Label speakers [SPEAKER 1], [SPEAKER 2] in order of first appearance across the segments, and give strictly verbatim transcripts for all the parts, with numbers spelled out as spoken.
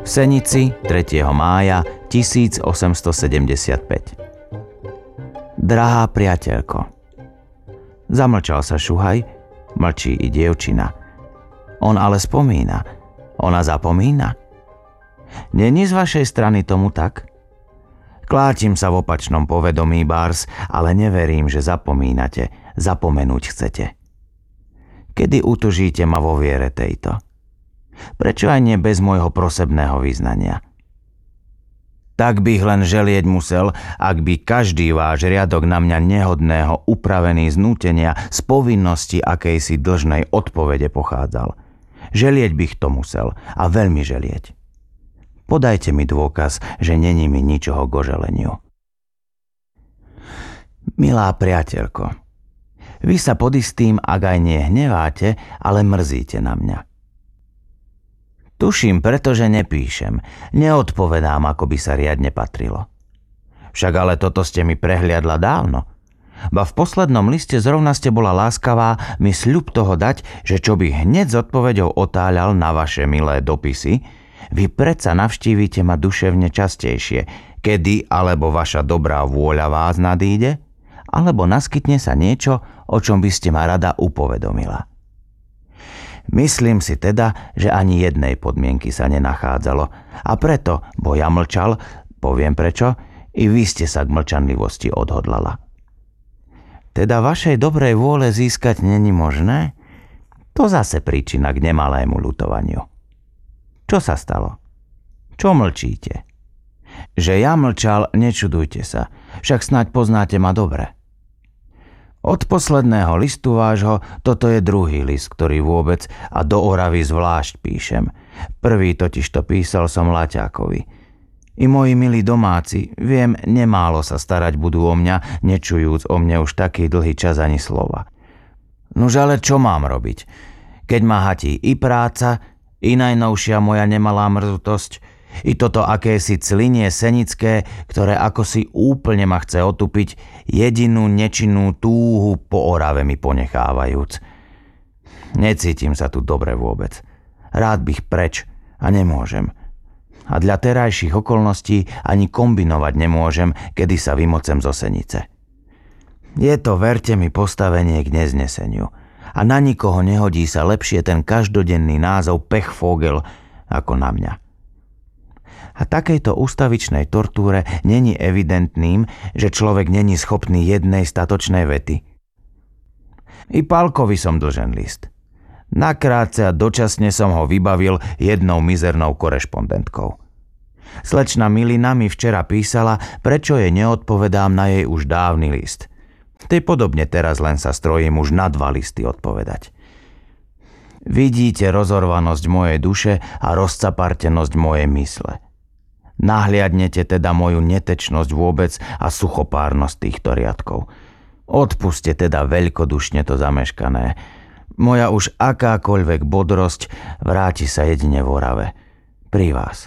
[SPEAKER 1] Senici tretieho mája tisícosemstosedemdesiatpäť. Drahá priateľko. Zamlčal sa Šuhaj, mlčí i dievčina. On ale spomína. Ona zapomína. Není z vašej strany tomu tak? Klátim sa v opačnom povedomí, Bárs, ale neverím, že zapomínate, zapomenúť chcete. Kedy utužíte ma vo viere tejto? Prečo aj nie bez môjho prosebného vyznania? Tak bych len želieť musel, ak by každý váš riadok na mňa nehodného upravený z nútenia, z povinnosti akejsi dlžnej odpovede pochádzal. Želieť bych to musel a veľmi želieť. Podajte mi dôkaz, že není mi ničoho k oželeniu. Milá priateľko, vy sa pod istým, ak aj nie hneváte, ale mrzíte na mňa. Tuším, pretože nepíšem, neodpovedám, ako by sa riadne patrilo. Však ale toto ste mi prehliadla dávno. Ba v poslednom liste zrovna ste bola láskavá mi sľub toho dať, že čo by hneď s odpoveďou otáľal na vaše milé dopisy, vy predsa navštívite ma duševne častejšie, kedy alebo vaša dobrá vôľa vás nadíde, alebo naskytne sa niečo, o čom by ste ma rada upovedomila. Myslím si teda, že ani jednej podmienky sa nenachádzalo a preto, bo ja mlčal, poviem prečo, i vy ste sa k mlčanlivosti odhodlala. Teda vašej dobrej vôle získať není možné? To zase príčina k nemalému ľutovaniu. Čo sa stalo? Čo mlčíte? Že ja mlčal, nečudujte sa, však snáď poznáte ma dobre. Od posledného listu vášho toto je druhý list, ktorý vôbec a do Oravy zvlášť píšem. Prvý totiž to písal som Laťákovi. I moji milí domáci, viem, nemálo sa starať budú o mňa, nečujúc o mne už taký dlhý čas ani slova. Nuž ale čo mám robiť? Keď ma hatí i práca, i najnovšia moja nemalá mrzutosť, i toto akési clinie senické, ktoré akosi úplne ma chce otupiť, jedinú nečinnú túhu po Orave mi ponechávajúc. Necítim sa tu dobre vôbec. Rád bych preč a nemôžem. A dla terajších okolností ani kombinovať nemôžem, kedy sa vymocem zo Senice. Je to, verte mi, postavenie k nezneseniu. A na nikoho nehodí sa lepšie ten každodenný názov Pechvogel ako na mňa. A takejto ústavičnej tortúre není evidentným, že človek není schopný jednej statočnej vety. I Pálkovi som dlžen list. Nakrátce a dočasne som ho vybavil jednou mizernou korešpondentkou. Slečna Milina mi včera písala, prečo jej neodpovedám na jej už dávny list. Tej podobne teraz len sa strojím už na dva listy odpovedať. Vidíte rozorvanosť mojej duše a rozcapartenosť mojej mysle. Nahliadnete teda moju netečnosť vôbec a suchopárnosť týchto riadkov. Odpuste teda veľkodušne to zameškané. Moja už akákoľvek bodrosť vráti sa jedine v Orave. Pri vás.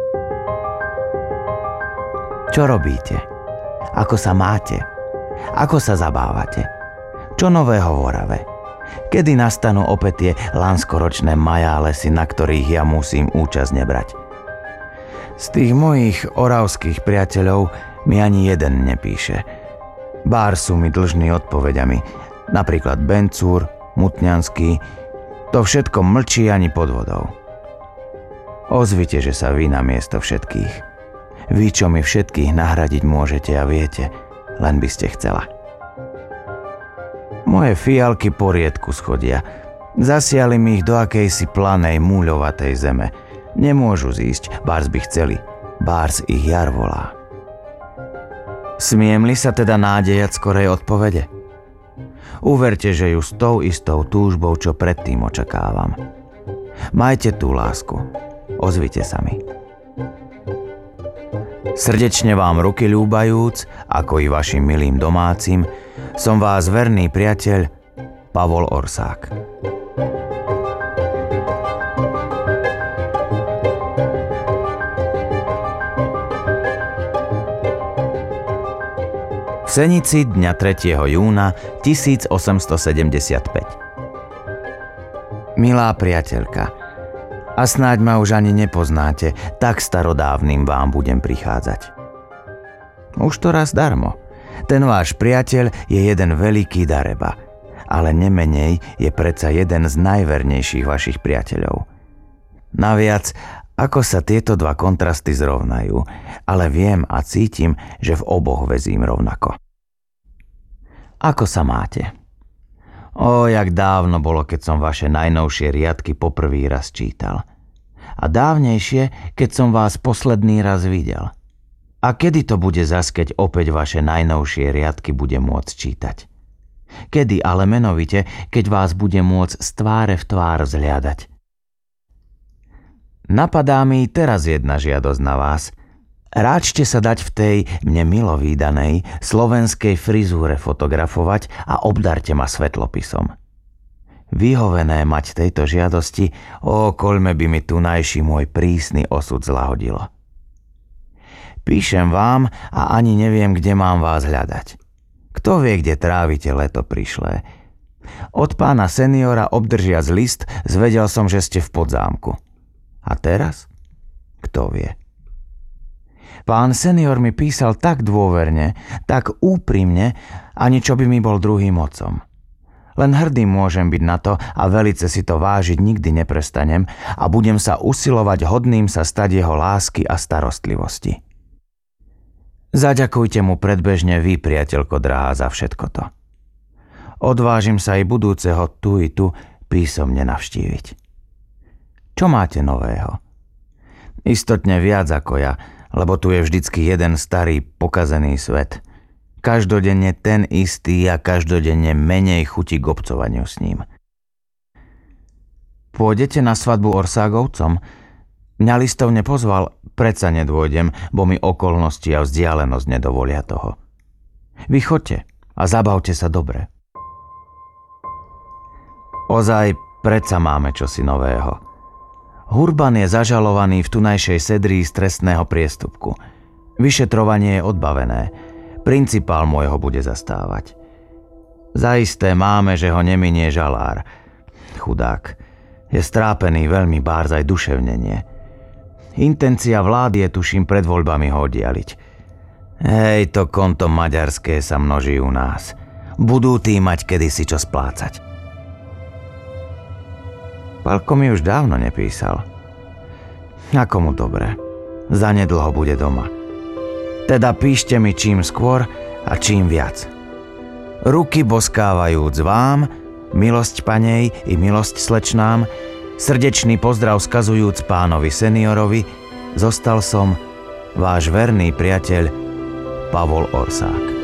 [SPEAKER 1] Čo robíte? Ako sa máte? Ako sa zabávate? Čo nového v Orave? Kedy nastanú opäť tie lanskoročné majálesy, na ktorých ja musím účasť nebrať? Z tých mojich oravských priateľov mi ani jeden nepíše. Bár sú mi dlžní odpoveďami, napríklad Bencúr, Mutňanský, to všetko mlčí ani pod vodou. Ozvite, že sa vy na miesto všetkých. Vy, čo mi všetkých nahradiť môžete a viete, len by ste chcela. Moje fialky poriedku schodia. Zasiali mi ich do akejsi planej, múľovatej zeme. Nemôžu zísť, bárs by chceli. Bárs ich jar volá. Smiem li sa teda nádejať skorej odpovede? Uverte, že ju s tou istou túžbou, čo predtým očakávam. Majte tú lásku. Ozvite sa mi. Srdečne vám ruky ľúbajúc, ako i vašim milým domácim, som vás verný priateľ Pavol Orsák. V Senici dňa tretieho júna tisícosemstosedemdesiatpäť. Milá priateľka, A snáď ma už ani nepoznáte, tak starodávnym vám budem prichádzať. Už to raz darmo. Ten váš priateľ je jeden veľký dareba, ale nemenej je predsa jeden z najvernejších vašich priateľov. Naviac, ako sa tieto dva kontrasty zrovnajú, ale viem a cítim, že v oboch vezím rovnako. Ako sa máte? Ó, jak dávno bolo, keď som vaše najnovšie riadky poprvý raz čítal. A dávnejšie, keď som vás posledný raz videl. A kedy to bude zas, keď opäť vaše najnovšie riadky bude môcť čítať? Kedy ale menovite, keď vás bude môcť z tváre v tvár vzhliadať? Napadá mi teraz jedna žiadosť na vás. Ráčte sa dať v tej mne milo vídanej slovenskej frizúre fotografovať a obdarte ma svetlopisom. Vyhovené mať tejto žiadosti, ó, koľme by mi tunajší môj prísny osud zlahodilo. Píšem vám a ani neviem, kde mám vás hľadať. Kto vie, kde trávite leto prišlé? Od pána seniora obdržiac list zvedel som, že ste v Podzámku. A teraz? Kto vie? Pán senior mi písal tak dôverne, tak úprimne, ani čo by mi bol druhým otcom. Len hrdý môžem byť na to a velice si to vážiť nikdy neprestanem a budem sa usilovať hodným sa stať jeho lásky a starostlivosti. Zaďakujte mu predbežne vy, priateľko drahá, za všetko to. Odvážim sa aj budúceho tu i tu písomne navštíviť. Čo máte nového? Istotne viac ako ja, lebo tu je vždycky jeden starý pokazený svet. Každodenne ten istý a každodenne menej chutí k obcovaniu s ním. Pôjdete na svadbu Orságovcom? Mňa listov nepozval, predsa nedôjdem, bo mi okolnosti a vzdialenosť nedovolia toho. Vy choďte a zabavte sa dobre. Ozaj, predsa máme čosi nového. Hurban je zažalovaný v tunajšej sedrii z trestného priestupku. Vyšetrovanie je odbavené. Principál môj ho bude zastávať. Zaisté máme, že ho neminie žalár. Chudák. Je strápený veľmi bárs aj duševnenie. Intencia vlády je tuším pred voľbami ho oddialiť. Hej, to konto maďarské sa množí u nás. Budú tí mať kedysi čo splácať. Palko mi už dávno nepísal. Ako mu dobre. Zanedlho bude doma. Teda píšte mi čím skôr a čím viac. Ruky boskávajúc vám, milosť panej i milosť slečnám, srdečný pozdrav skazujúc pánovi seniorovi, zostal som váš verný priateľ Pavol Orsák.